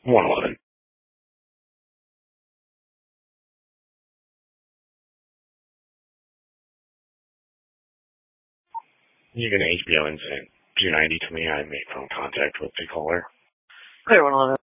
111. You can HBO incident 290 to me. I made phone contact with the caller. Clear 111.